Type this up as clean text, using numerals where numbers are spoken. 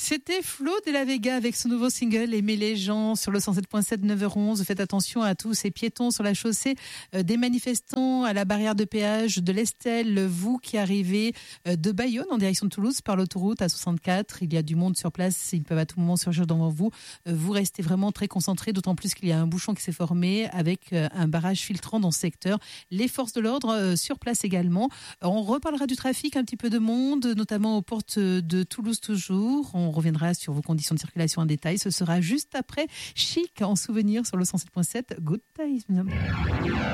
C'était Flo de la Vega avec son nouveau single Aimer les gens sur le 107.7, 9h11. Faites attention à tous ces piétons sur la chaussée, des manifestants à la barrière de péage de l'Estelle. Vous qui arrivez de Bayonne en direction de Toulouse par l'autoroute A64, il y a du monde sur place, ils peuvent à tout moment surgir devant vous. Vous restez vraiment très concentrés, d'autant plus qu'il y a un bouchon qui s'est formé avec un barrage filtrant dans ce secteur. Les forces de l'ordre sur place également. On reparlera du trafic, un petit peu de monde, notamment aux portes de Toulouse toujours. On reviendra sur vos conditions de circulation en détail. Ce sera juste après Chic en souvenir sur le 107.7. Good Times.